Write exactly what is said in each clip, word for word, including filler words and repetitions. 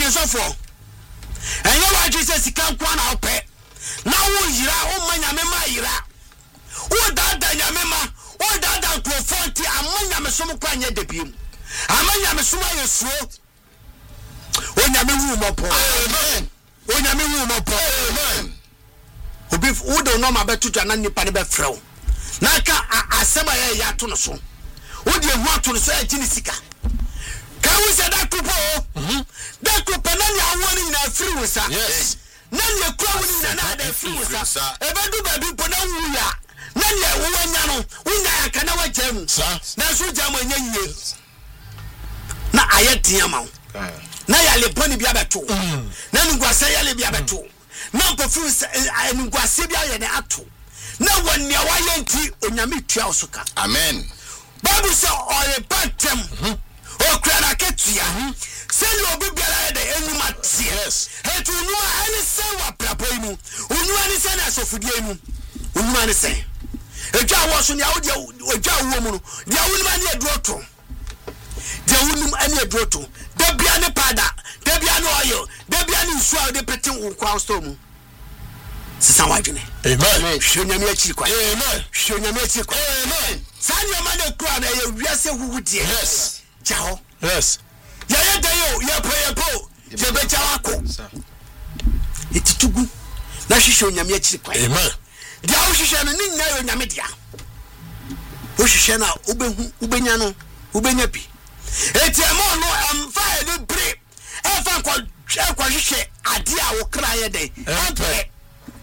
sofo enye wa twi se sika kwa na ope na wo yira o manya me ma yira wo dada nyame ma wo dada to forty amanya me som kwa nya debiem amanya me som ayesuo o nyame wu mo po amen o nyame wu mo po amen obi wo do no ma betutu na nipa ne be frew na ka asema ya ya to no so wo de hu ato no so ya gini sika ka wo se da kupo mhm da kupo na ya wo ni na free wo sa yes na ye kwa wo ni na na da free wo sa e be du ba bi po na wu ya na ye wo nya no wo nya ya kana wa jam na so jam anya yie na ayetiam ma na ya le boni bia beto na ngwase ya le bia beto na mpofu ngwase bia ye ne ato na wonne wa ye nti onyame tua osoka amen Bible say all pantem o kra na ketua se le obi biara de enuma tie etu numa ani se wa prapo mu onuma ni se na sofudie mu onuma ni se eja wo so ne awode oja wo mu no dia wonuma ni edroto dia wonum ani edroto da bia ne pada da bia ne oyo da bia ne nsu a de pete wo kwa sto mu sisa wadwene amen shonyame achi kwa amen shonyame achi kwa amen sanya mane kura na ye wiase huhudie yes jaho yes ya ye dayo ya poyepo je be jawako ititugu na hwehwe onyame achi kwa amen dia wo hwehwe no ni nya yo onyame dia wo hwehwe na obehu ubenya no ubenya bi etiemo no amfa e de bre e fa kwa kwa hwehwe ade a wo kra ye de ampe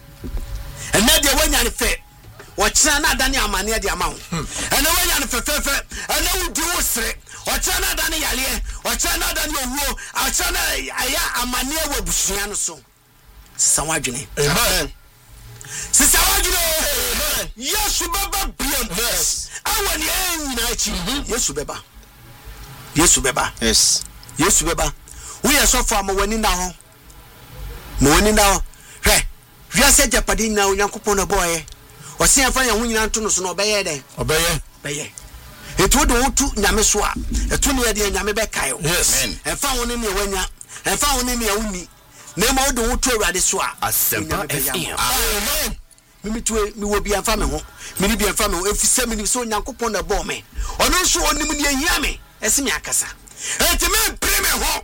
ena de wanya ne fe ochira na adane amane de amawo ena wanya ne fe fe fe ena wudi wo sere ochira na adane yale ochira na adane owuo ochira na aya amane wa busua no so sisa wadwene amen sisa wadwene amen yesu baba biam yes awani enyina achi yesu baba yesu baba yes yesu baba we yesofo amawani na ho mawani na ho hwe wiase japade nyina onyankopon na boye wose afa ya hunyina nto no so no obeye den obeye obeye etu do wotu nyame so a etu ne ye nyame be kayo amen efa woni ne wanya efa woni ne wuni na ma do wotu awade so a asempa F M amen mimi tuwe mi wo bi anfa me ho mini bi anfa me ho efise mini so onyankopon na bo me ono so onim ne ehia me ese me akasa enti me preme ho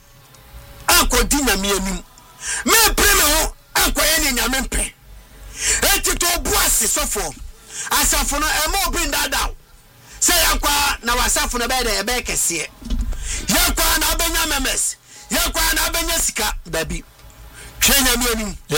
akodi nyame anim me preme ho ankoye ni nyame mpe enti to buase sofo asafo no emo obi ndada se yakwa na wasafo no be de ebe kese yakwa na abenya memes yakwa na abenya sika babi hwe nyame anim